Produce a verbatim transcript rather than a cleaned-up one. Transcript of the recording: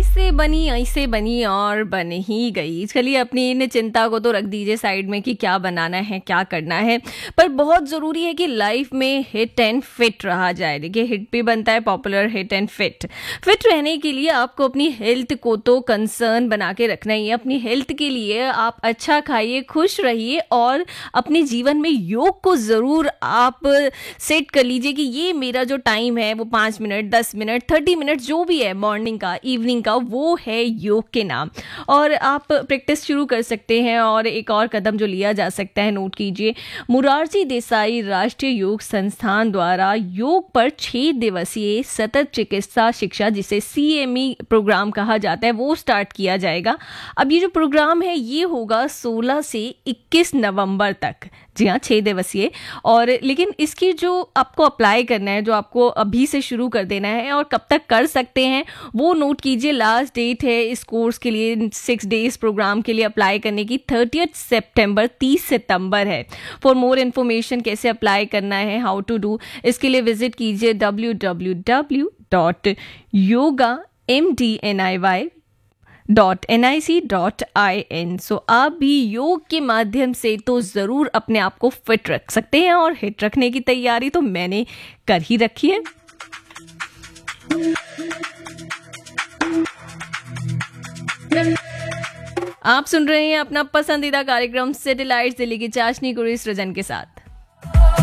ऐसे बनी ऐसे बनी और बन ही गई। चलिए अपनी इन चिंता को तो रख दीजिए साइड में कि क्या बनाना है क्या करना है, पर बहुत ज़रूरी है कि लाइफ में हिट एंड फिट रहा जाए। देखिए हिट भी बनता है popular, hit and fit. Fit रहने के लिए आपको अपनी हेल्थ को तो कंसर्न बना के रखना ही है। अपनी हेल्थ के लिए आप अच्छा खाइए, खुश रहिए और अपने जीवन में योग को ज़रूर आप सेट कर लीजिए कि ये मेरा जो टाइम है वो पाँच मिनट, दस मिनट, थर्टी मिनट जो भी है, मॉर्निंग का, इवनिंग का, वो है योग के नाम। और आप प्रैक्टिस शुरू कर सकते हैं। और एक और कदम जो लिया जा सकता है, नोट कीजिए, मोरारजी देसाई राष्ट्रीय योग संस्थान द्वारा योग पर छः दिवसीय सतत चिकित्सा शिक्षा, जिसे सी एम ई प्रोग्राम कहा जाता है, वो स्टार्ट किया जाएगा। अब ये जो प्रोग्राम है ये होगा सोलह से इक्कीस नवंबर तक। जी हाँ, छः दिवसीय। और लेकिन इसकी जो आपको अप्लाई करना है, जो आपको अभी से शुरू कर देना है और कब तक कर सकते हैं वो नोट कीजिए। लास्ट डेट है इस कोर्स के लिए, सिक्स डेज प्रोग्राम के लिए अप्लाई करने की थर्टियथ सितंबर, तीस सितंबर है। फॉर मोर इन्फॉर्मेशन कैसे अप्लाई करना है, हाउ टू डू, इसके लिए विजिट कीजिए W W W dot yoga M D N I Y dot N I C dot I N. सो आप भी योग के माध्यम से तो ज़रूर अपने आप को फिट रख सकते हैं और हिट रखने की तैयारी तो मैंने कर ही रखी है। आप सुन रहे हैं अपना पसंदीदा कार्यक्रम सैटेलाइट दिल्ली की चाशनी गुरु सृजन के साथ।